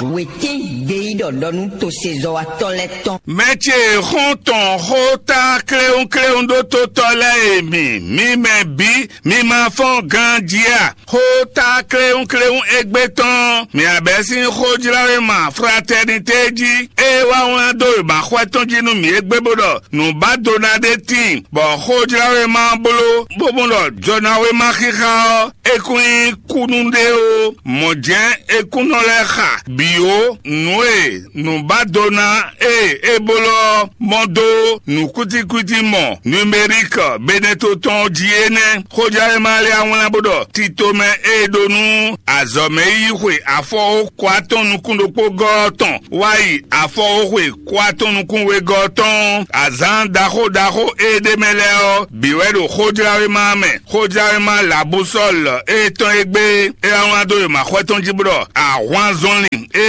Waiting, gay, don't to say, or at all let on. Métier, ronton, rota, cléon, doto, tole, mi ma fon, gandia, rota, cléon, egbeton, mi abesin, rodjilama, fraternité, di, wa do, ba, khwaton, jinu, mi egbebodo, nou ba donade tin, bon, rodjilama, bolo, bobondo, jonawe, makika, ekuni, kunundeo, modien, ekunolecha, bio, noue, nou ba dona, ebolo, mondo, nou kuti mon, numérique, benetoton, diene, kodjare mali a bodo, titome edonu, azome iwe, afo kwaton nou kundo po goton, wai, afo we, kwaton nou kunwe goton, azan daho edemeleo, biwedo kodjare mame, kodjare ma la boussole, eton egbe, awanado ma khweton jibro, a wanzonli,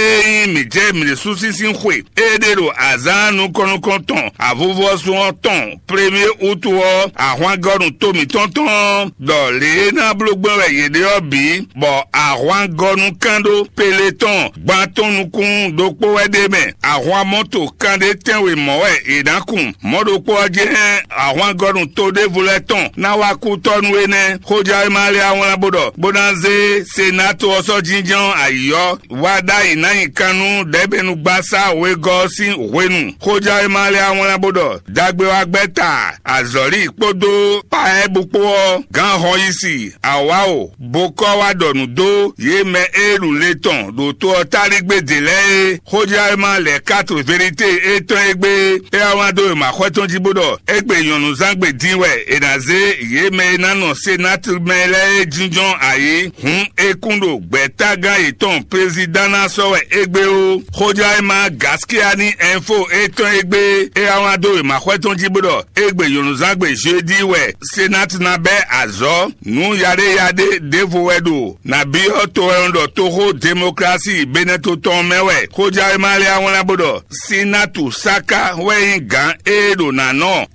mi le souci sin kwe, edero, azan nou konon konton, a vovo son ton, premier outou, a wan gonon tomi tonton, do le na blogbe yede obi, bon, a wan gonon kando, peleton, banton nou kun, dokpo wedeme, a wan moto, kande tenwe mowe, edankun, modo kwa gen, a wan gonon tode vuleton, na waku ton wene, kodjare mali a wan bodo, bonanze, senato oso jinjan, ayo, wada inayi kanu, debe nou basa, we gosin, wenu, kodjare mali a wan bodo, dagbe wagbeta, azori, podo, pa bupo, gan hoyisi, awao, boko wadonu do, ye me eru leton, do to taligbe dele, kodjare mali le 4 vérité, eton egbe, awado ma khweton jibodo, egbe yonu zangbe diwe, enaze, ye me nano senatu mele jinjon aye, ekundo, betaga eton, président sowe egbe o, kodjare ma gaskiani info, eton egbe, awado ma khweton jibodo, egbe yonu zangbe jeudi we, senat na be azo, nou yade devowedo, na biyo toendo toho demokrasi, beneto ton mewe, kodjare mali a wana bodo, senatu saka, we gan edo nanon,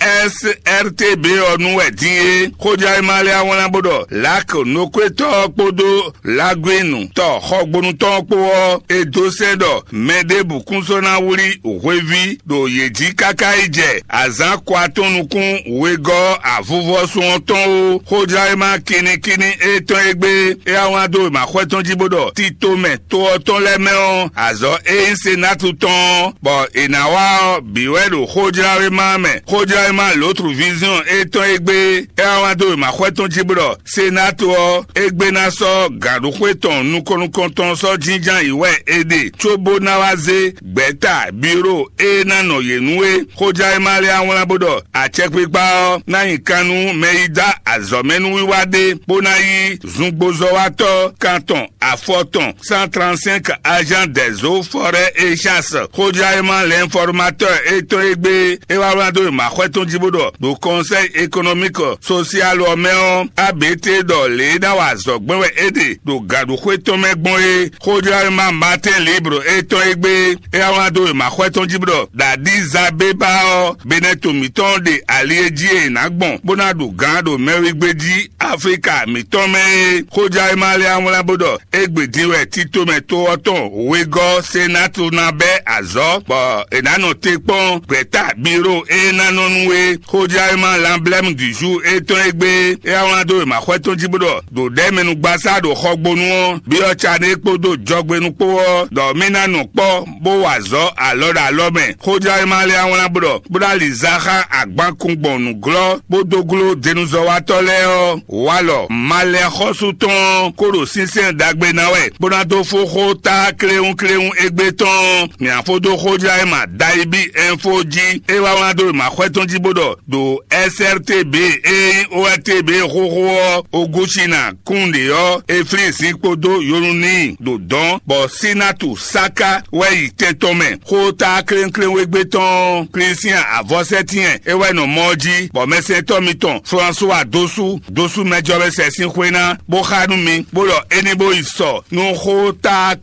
SRTB onwe diye, kodjare mali a wana bodo, lak no kweto podo, lagwenu, to hokbonu ton po, edo sedo, mede bu kunsona wuri, wevi, do yeji kaka ije, azan kwa tonukun, wego, avuvo son ton, kodjare ma kini, eton egbe, awado ma khweton jibodo, titome, to ton lemeon, azo senatu ton, bon, enawa, biwedo, kodjare ma l'autre vision, eton egbe, awado ma khweton jibodo, senatu, egbe naso, gado khweton, nou konton so jinjan iwe ede, chobo nawaze, beta, biro, nano yenue, kodjare ma le awon bodo, a chekpikpa, na yinkanu, meida, azomenu wiwade, bonayi, zungbozowato, canton, afoton, 135 agents des eaux, forêts et chasse, kodjare ma l'informateur, eton egbe, awado ma khweton jibodo, do conseil économique, social, omeon, abete do, le na wazogbewe ede, do gado khweton megboe, kodjare ma matin libre, eton egbe, awado ma khweton jibodo, da dizabeba, beneto miton de aliedie nagbon, bonado gando merigbeji, Afrika miton me, kodjare mali a wana bodo, egbe diwe tito me to oton, wego, senatu na be azo, bo, enano tekpon, preta, biro, enanonwe, kodjare ma l'emblème du jour, eton egbe, awado ma khweton jibodo, do demenu gbasa do khogbonu, bio chane do jogbenu po, do minanu po, bo wazo, alome, kodjare mali a wana bodo, boda lizaka agban kungbonu glo, bodo glo denuzo watoleo, walo, male khosuton, koro sinsen dagbe nawe, boda do foko ta kleon egbeton, mi afodo kodjare ma daibi info ji, ewa wana do ma khweton jibodo, do SRTB, ORTB, Roro, Oguchina, Kunde yo, Efri Sikpodo, Yoruni, do don, bo sinatu saka, wey tetome, kota kleon egbeton, Christian avosetien, ewe no moji, bo mesen tomiton, François dosu mejobe se sin kwena, bo khanu mi, bo lo enibo iso, no kota